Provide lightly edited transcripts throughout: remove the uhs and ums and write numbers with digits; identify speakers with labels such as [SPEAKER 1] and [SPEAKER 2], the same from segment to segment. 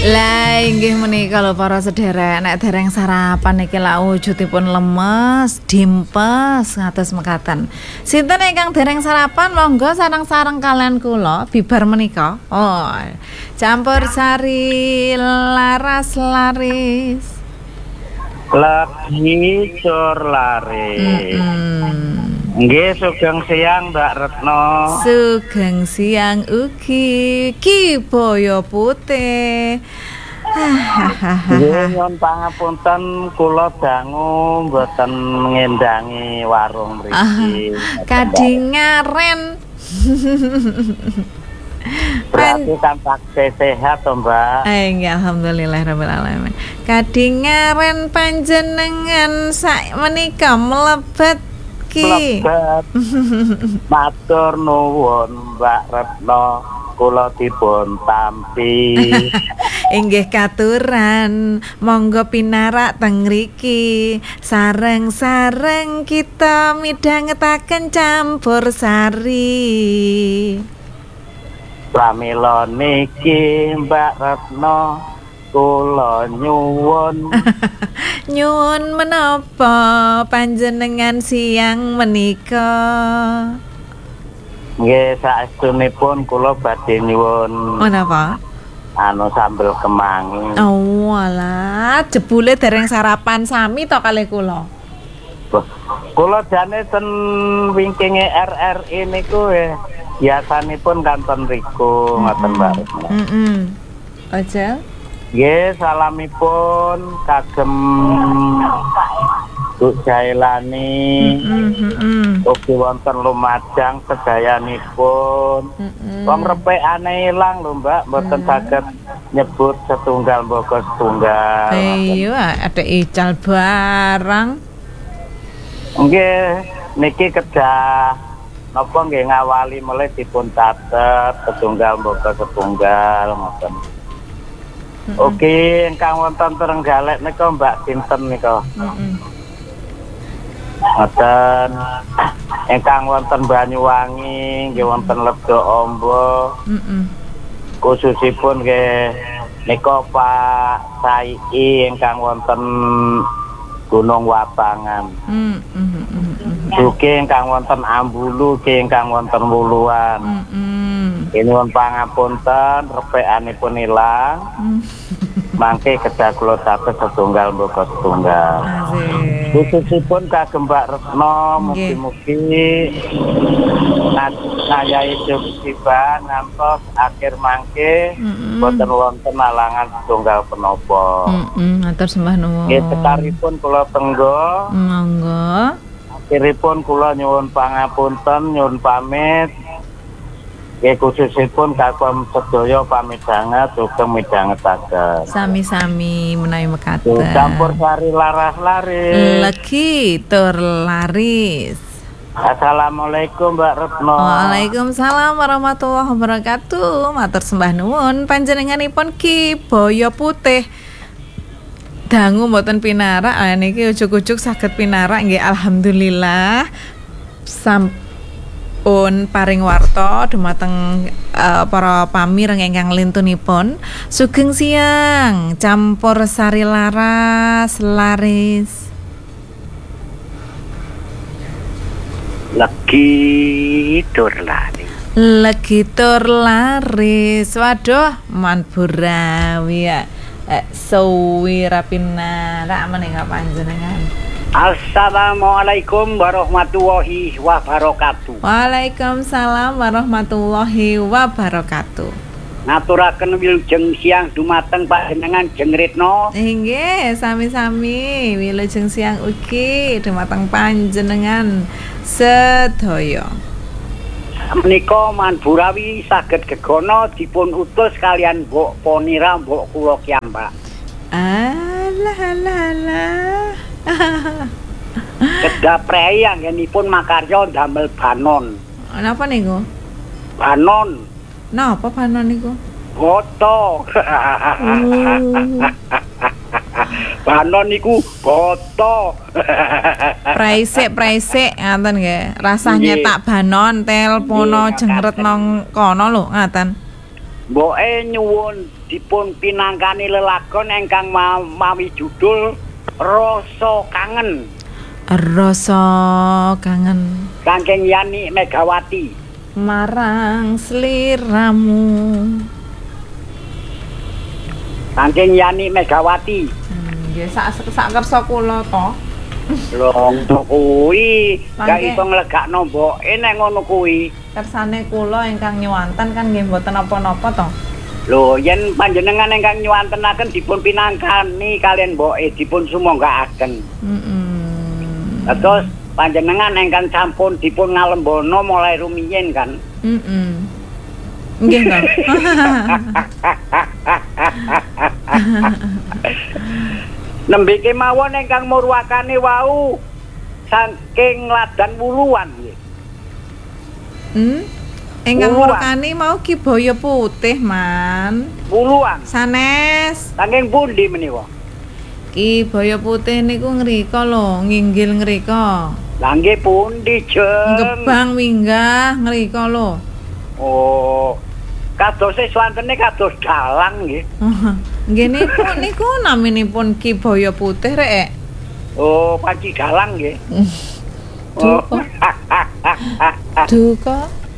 [SPEAKER 1] Lah inggih menika lho para sederek, nek dereng sarapan niki lak wujudipun lemes, dimpes ngatos mekaten. Sinten ingkang dereng sarapan monggo sareng-sareng kalian kula bibar menika. Oh, campur sari laras laris.
[SPEAKER 2] Lagi cor laris. Nggih sugeng siang Mbak Retno.
[SPEAKER 1] Sugeng siang ugi Ki Boyo Putih.
[SPEAKER 2] Nggih nyuwun pangapunten kula dangu mboten ngendangi warung mriki.
[SPEAKER 1] Kadingaren.
[SPEAKER 2] Berarti tampak sehat to Mbak.
[SPEAKER 1] Nggih alhamdulillahirabbil alamin. Kadingaren panjenengan sak menika mlebet
[SPEAKER 2] Matur nuwun Mbak Retno, kula dipun tampi.
[SPEAKER 1] Inggih katuran, monggo pinarak teng mriki. Sareng-sareng kita midhangetaken campur sari.
[SPEAKER 2] Pramila niki Mbak Retno, kula nyuwun.
[SPEAKER 1] Nyuwun menapa panjenengan siang menika?
[SPEAKER 2] Nggih saestunipun kula badhe nyuwun.
[SPEAKER 1] Menapa?
[SPEAKER 2] Sambel kemangi.
[SPEAKER 1] Oh alah, jebule dereng sarapan sami to kalih kula.
[SPEAKER 2] Kula jane ten wingkinge RRI niku biasanipun kanton riku ngoten Mbak.
[SPEAKER 1] Aja.
[SPEAKER 2] Nggih, salamipun kagem Bu Jailani. Ugi wonten Lumajang sedayanipun. Wong repekane ilang lho Mbak, mboten saged nyebut setunggal mboko setunggal.
[SPEAKER 1] Iya, ada ical barang.
[SPEAKER 2] Nggih, niki kedah napa nggih ngawali mulai dipun catet setunggal mboko setunggal ngoten. Oke, ingkang wonten Trenggalek nika Mbak sinten nika? Ngoten. Ingkang wonten Banyuwangi nggih wonten Ledo Ombo. Khususipun nggih nika Pak Saiki ingkang wonten Gunung Wapangan. Ugi ingkang wonten Ambulu, ugi ingkang wonten Wuluan. Nyuwun pangapunten repekanipun ilang. Mangke kedah kula catet setunggal mboko setunggal. Khususipun kagem Mbak Retno, mugi-mugi ngayahi Jogja ngantos akhir mangke boten wonten alangan setunggal penapa.
[SPEAKER 1] Matur sembah nuwun.
[SPEAKER 2] Nggih sekaripun kula tenggo.
[SPEAKER 1] Monggo.
[SPEAKER 2] Akhiripun kula nyuwun pangapunten, nyuwun pamit. Nggih khususipun kagem sedaya pamidanget sugeng midhangetaken.
[SPEAKER 1] Sami-sami menawi mekaten.
[SPEAKER 2] Campur sari laras laris.
[SPEAKER 1] Legi tur laris.
[SPEAKER 2] Assalamualaikum Mbak Retno.
[SPEAKER 1] Waalaikumsalam warahmatullahi wabarakatuh. Matur sembah nuwun panjenenganipun Ki Boyo Putih. Dangu mboten pinarak, niki ujug-ujug saged pinarak nggih alhamdulillah. Sampun paring warta dumateng para pamireng ingkang lintunipun. Sugeng siang, campur sari laras laris.
[SPEAKER 2] Legi tur laris.
[SPEAKER 1] Legi tur laris. Waduh, man burawi ya. Suwi rapinarak menika panjenengan.
[SPEAKER 2] Assalamualaikum warahmatullahi wabarakatuh.
[SPEAKER 1] Waalaikumsalam warahmatullahi wabarakatuh.
[SPEAKER 2] Ngaturaken wilujeng siang dumateng panjenengan Jeng Retno.
[SPEAKER 1] Nggih, sami-sami wilujeng siang ugi dumateng panjenengan sedaya.
[SPEAKER 2] Menika Man Burawi saged gegono dipun utus kalian Mbok Ponira mbok kula kiambak.
[SPEAKER 1] Alah.
[SPEAKER 2] Kedah prei anggenipun makarya damel banon.
[SPEAKER 1] Napa niku?
[SPEAKER 2] Banon.
[SPEAKER 1] Napa banon niku?
[SPEAKER 2] Boto. Banon niku boto.
[SPEAKER 1] Praisik ngaten nggih. Rasah nyetak banon telepono jengret nang kono lho ngaten.
[SPEAKER 2] Mboke nyuwun dipun pinangkani lelagon ingkang mawi judul Rasa Kangen.
[SPEAKER 1] Rasa kangen
[SPEAKER 2] Saking Yani Megawati.
[SPEAKER 1] marang sliramu.
[SPEAKER 2] Saking Yani Megawati.
[SPEAKER 1] Nggih sak kersa kula to.
[SPEAKER 2] Lho untuk kuwi gak
[SPEAKER 1] Mangke.
[SPEAKER 2] iso nglegakno mboke nek ngono kuwi.
[SPEAKER 1] Kersane kula ingkang nyuwanten kan nggih mboten apa-napa to.
[SPEAKER 2] Lho yen panjenengan ingkang nyuwantenaken dipun pinangkani kalian mboke dipun sumonggakaken. Terus panjenengan ingkang sampun dipun ngalembono mulai rumiyin kan.
[SPEAKER 1] Nggih to.
[SPEAKER 2] Nembe kemawon ingkang murwakane wau saking Ladan Wuluan nggih.
[SPEAKER 1] Ingkang
[SPEAKER 2] Wuluan.
[SPEAKER 1] murkani mau Ki Baya Putih, Man.
[SPEAKER 2] Wuluan.
[SPEAKER 1] Sanes.
[SPEAKER 2] Saking pundi menika?
[SPEAKER 1] Ki Baya Putih niku ngrika lho, nginggil ngrika.
[SPEAKER 2] Lah nggih pundi, Jeng?
[SPEAKER 1] Gebang minggah ngrika lho.
[SPEAKER 2] Oh. Kadose swantene kados dalang nggih.
[SPEAKER 1] Nggih niku naminipun Ki Baya Putih rek.
[SPEAKER 2] Oh, panci dalang nggih.
[SPEAKER 1] Duka. Duka.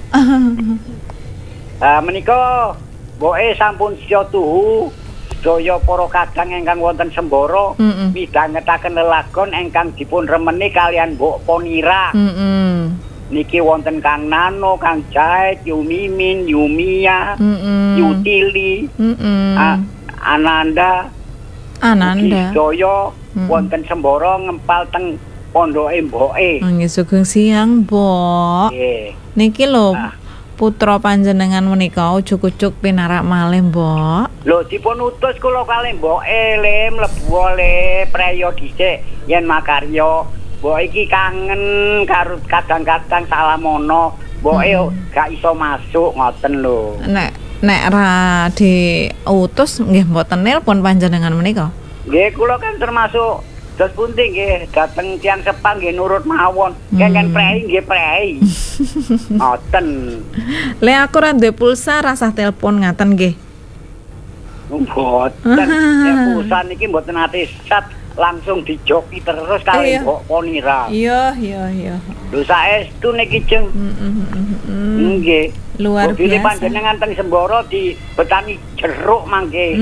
[SPEAKER 2] Menika mboke sampun siya tuhu sedaya para kadang ingkang wonten Sembara midhangetaken lelagon ingkang dipun remeni kalian Mbok Ponira. Niki wonten Kang Nano, Kang Jait, Yumimin, Yumia, Yutili, Ananda, Sedaya wonten Sembara ngempal teng pondoke mboke.
[SPEAKER 1] Nggih sugeng siang, Mbok.
[SPEAKER 2] Nggih.
[SPEAKER 1] Niki lho putra panjenengan menika ujug-ujug pinarak malih, Mbok.
[SPEAKER 2] Lho dipun utus kula kalih mboke le mlebu le preyo dhisik yen makarya. Mbok iki kangen karo kadang-kadang salamono. Mboke gak iso masuk ngoten lho.
[SPEAKER 1] Nek ra diutus nggih mboten nelpon panjenengan menika.
[SPEAKER 2] Nggih kula kan termasuk dos punting nggih dateng tiyang Sepang nggih nurut mawon. Kengen prei nggih prei. Ngoten.
[SPEAKER 1] Le aku ra duwe pulsa rasah telepon ngaten nggih.
[SPEAKER 2] Mboten. Ya pulsa niki mboten ate sat langsung dijoki terus kali Mbok Ponira.
[SPEAKER 1] Iya.
[SPEAKER 2] Lho saestu niki Jeng. Nggih.
[SPEAKER 1] Luar
[SPEAKER 2] biasa.
[SPEAKER 1] biasa.
[SPEAKER 2] Panjenengan teng Sembara dibetani jeruk mangke.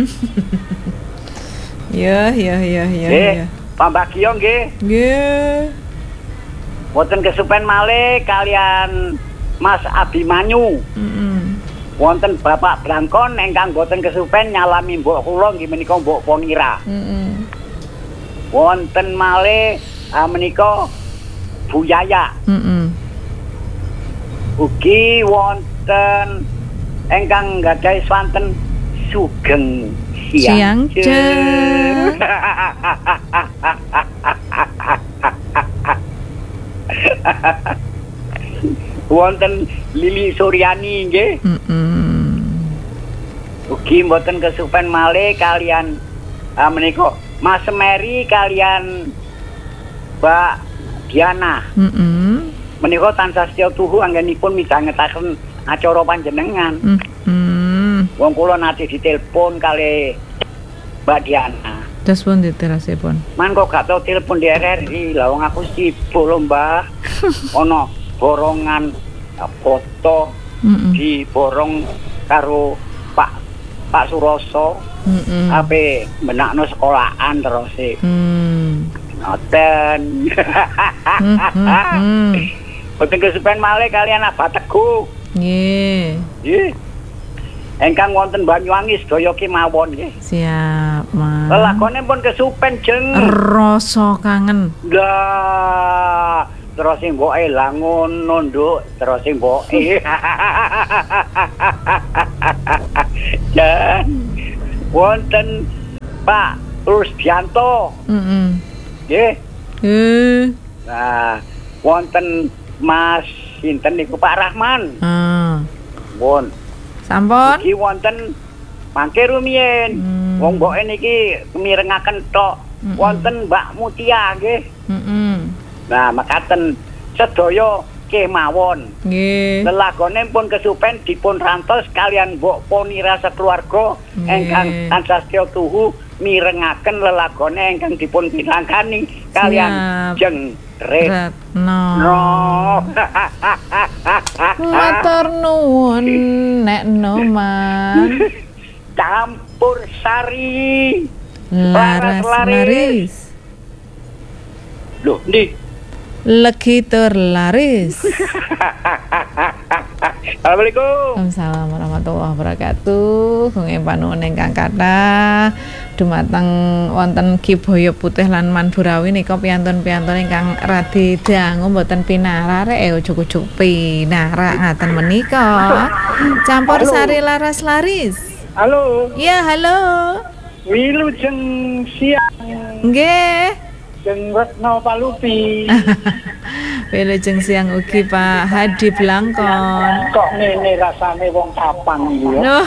[SPEAKER 1] Iya.
[SPEAKER 2] Pambagio nggih.
[SPEAKER 1] Nggih.
[SPEAKER 2] Wonten kesupen malih kalian Mas Abimanyu. Wonten Bapak Brangkon ingkang boten kesupen nyalami mbok kula nggih menika Mbok Ponira. Wonten malih menika Bu Yaya. Ugi wonten ingkang gadhahi swanten sugeng siang. Wonten Lili Suryani nggih. Ugi mboten kesupen malih kalian menika Mas Meri kalian Mbak Diana. Menika tansah setya tuhu anggenipun midhangetaken acara panjenengan. Wong kula nate ditelepon kali Mbak Diana.
[SPEAKER 1] Terus pun diterasipun.
[SPEAKER 2] Man kok gak tau telepon di RRI. Lah wong aku sibuk lho, Mbah. Ono borongan foto diborong karo Pak Suroso. Ape benakno sekolahan terus e. Ngoten. Boten kesupen malih kalian Abah Teguh.
[SPEAKER 1] Nggih.
[SPEAKER 2] Nggih. Engkang wonten Banyuwangi sedaya kemawon nggih.
[SPEAKER 1] Siap, Mas.
[SPEAKER 2] Lelakone pun kesupen Jeng.
[SPEAKER 1] Rasa kangen.
[SPEAKER 2] Lah, terus sing mboke lah ngono nduk, terus sing mboke. Dan wonten Pak Rusdianto. Nggih. Nah, wonten Mas sinten niku Pak Rahman. Pun.
[SPEAKER 1] Sampun.
[SPEAKER 2] Iki wonten mangke rumiyin. Wong mboke niki mirengaken tok. Wonten Mbak Mutia nggih. Nah, mekaten sedaya kemawon.
[SPEAKER 1] Nggih.
[SPEAKER 2] Lelagone pun kesupen dipun rantos kalian Mbok Ponira sekeluarga ingkang tansah setya tuhu mirengaken lelagone ingkang dipun pinangkani kalian Jeng
[SPEAKER 1] Retno.
[SPEAKER 2] No.
[SPEAKER 1] Matur nuwun Nek Noman.
[SPEAKER 2] Campur sari.
[SPEAKER 1] Laris.
[SPEAKER 2] Loh, ndi?
[SPEAKER 1] Legi tur laris.
[SPEAKER 2] Assalamualaikum.
[SPEAKER 1] Waalaikumsalam warahmatullahi wabarakatuh. Kenging panuwun ingkang kathah dumateng wonten Ki Boyo Putih lan Manburawi nika piyantun-piyantun ingkang radi dangu mboten pinarak ujug-ujug pinarak ngaten menika. Campur sari laras laris.
[SPEAKER 2] Halo.
[SPEAKER 1] Iya, halo.
[SPEAKER 2] Wilujeng siang.
[SPEAKER 1] Nggih.
[SPEAKER 2] Jeng Retno Palupi.
[SPEAKER 1] Wilujeng siang ugi Pak Hadi Blangkon.
[SPEAKER 2] Kok ngene rasane wong kapang iki ya.
[SPEAKER 1] Loh.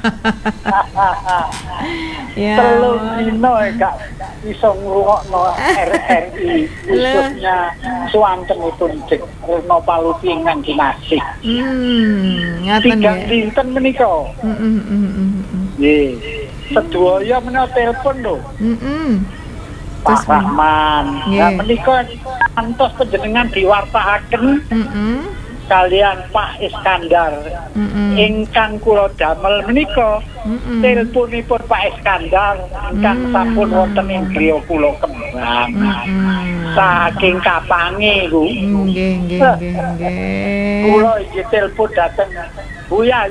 [SPEAKER 1] Ya.
[SPEAKER 2] Telung dino gak iso ngrungokno RRI khususnya swantenipun Jeng Retno Palupi ingkang kinasih.
[SPEAKER 1] Ngaten
[SPEAKER 2] Tigang dinten menika. Nggih. Sedaya menawa telepon lho. Pak Rahman. Nah menika antos panjenengan diwartahaken kalian Pak Iskandar ingkang kula damel menika teleponipun Pak Iskandar ingkang sampun wonten ing griya kula kembang saking kapange lho.
[SPEAKER 1] Nggih.
[SPEAKER 2] Kula iki telepon dateng Buya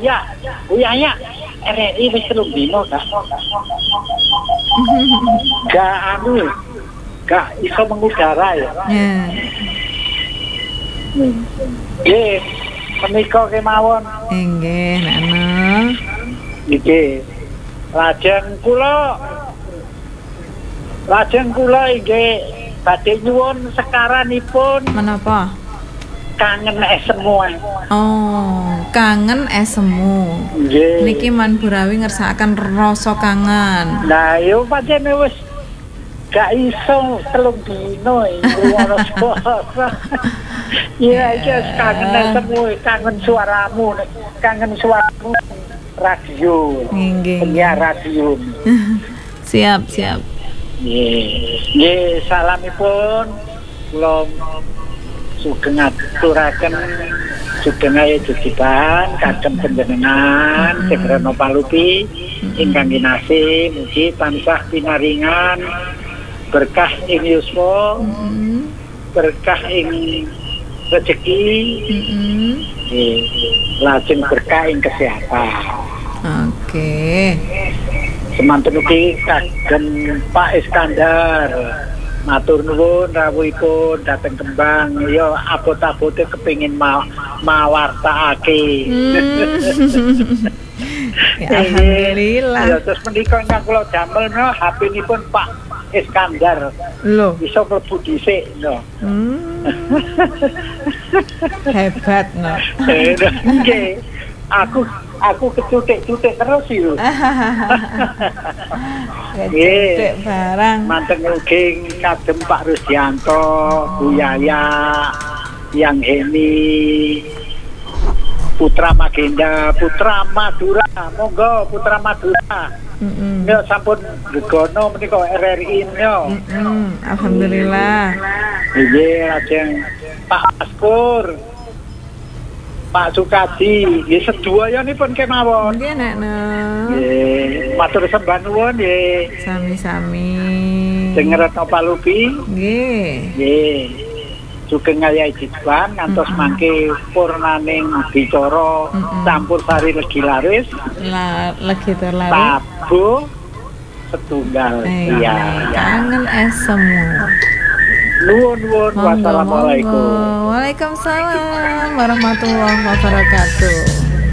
[SPEAKER 2] RRI wis 3 dino gak iso mengudara ya. Nggih, menika kemawon.
[SPEAKER 1] Nggih, Nana.
[SPEAKER 2] Nggih. Lajeng kula nggih badhe nyuwun sekaranipun
[SPEAKER 1] menapa?
[SPEAKER 2] Kangen esemu.
[SPEAKER 1] Oh, kangen esemu.
[SPEAKER 2] Nggih.
[SPEAKER 1] Niki Manburawi ngersakaken rasa kangen.
[SPEAKER 2] Nah, yo pancen wis gak iso 3 dino ngono suara. Iya, iki kangen esemu, kangen suaramu, kangen suaramu radio.
[SPEAKER 1] Nggih.
[SPEAKER 2] Penyiar radio.
[SPEAKER 1] Siap.
[SPEAKER 2] Nggih, salamipun kula sugeng aturaken sugeng ayo jujiban kagem panjenengan Jeng Retno Palupi ingkang kinasih mugi tansah pinaringan berkah ing yuswa berkah ing rezeki lajeng berkah ing kesehatan.
[SPEAKER 1] Oke.
[SPEAKER 2] Semanten ugi kagem Pak Iskandar matur nuwun rawuhipun dhateng Kembang ya abot-abote kepengin mawartakake.
[SPEAKER 1] Ya, alhamdulillah.
[SPEAKER 2] Ya terus menika ingkang kula damel menawa HP-nipun Pak Iskandar.
[SPEAKER 1] Lho,
[SPEAKER 2] iso mlebu dhisik no.
[SPEAKER 1] Hebat no.
[SPEAKER 2] Nggih. Aku kecutik-cutik terus iki.
[SPEAKER 1] Kecutik barang.
[SPEAKER 2] Manteng ugi kagem Pak Rusdianto, Bu Yaya, Yang Heni, Putra Magenda, Putra Madura, monggo Putra Madura. Ya sampun gegono menika RRI yo.
[SPEAKER 1] Alhamdulillah.
[SPEAKER 2] Nggih, lajeng Pak Askur, Pak Sukadi, nggih sedayanipun kemawon.
[SPEAKER 1] Nggih nek.
[SPEAKER 2] Nggih, matur sembah nuwun nggih.
[SPEAKER 1] Sami-sami.
[SPEAKER 2] Jeng Retno Palupi.
[SPEAKER 1] Nggih.
[SPEAKER 2] Nggih. Sugeng ayahi jidwan ngantos mangke purnaning bicara campur sari legi laris.
[SPEAKER 1] Legi terlaris.
[SPEAKER 2] Tabuh setunggal. Iya.
[SPEAKER 1] Kangen esemu.
[SPEAKER 2] Nuwun. Wassalamualaikum.
[SPEAKER 1] Waalaikumsalam warahmatullahi wabarakatuh.